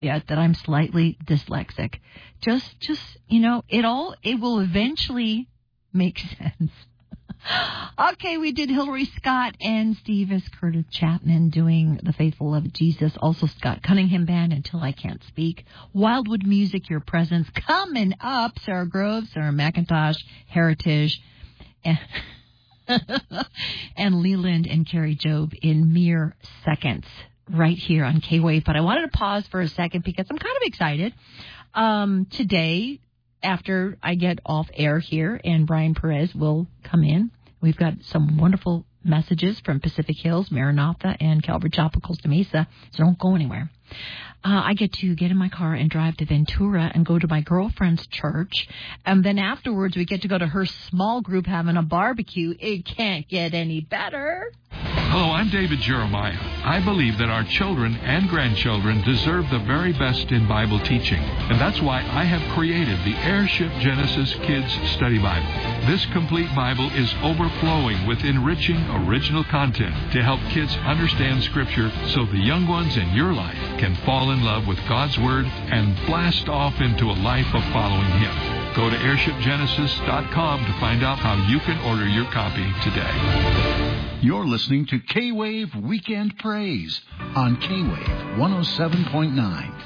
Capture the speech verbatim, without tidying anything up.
yet that I'm slightly dyslexic. Just, just, you know, it all, it will eventually make sense. Okay, we did Hillary Scott and Steve S. Curtis Chapman doing The Faithful Love of Jesus. Also Scott Cunningham Band, Until I Can't Speak. Wildwood Music, Your Presence. Coming up, Sarah Groves, Sarah McIntosh, Heritage, and, and Leland and Carrie Job in mere seconds right here on K-Wave. But I wanted to pause for a second because I'm kind of excited. Um, today, after I get off air here and Brian Perez will come in, we've got some wonderful messages from Pacific Hills, Maranatha, and Calvary Chapel, Costa Mesa, so don't go anywhere. Uh, I get to get in my car and drive to Ventura and go to my girlfriend's church, and then afterwards we get to go to her small group having a barbecue. It can't get any better. Hello, I'm David Jeremiah. I believe that our children and grandchildren deserve the very best in Bible teaching, and that's why I have created the Airship Genesis Kids Study Bible. This complete Bible is overflowing with enriching original content to help kids understand Scripture so the young ones in your life can fall in love with God's Word and blast off into a life of following Him. Go to airship genesis dot com to find out how you can order your copy today. You're listening to K-Wave Weekend Praise on K-Wave one oh seven point nine.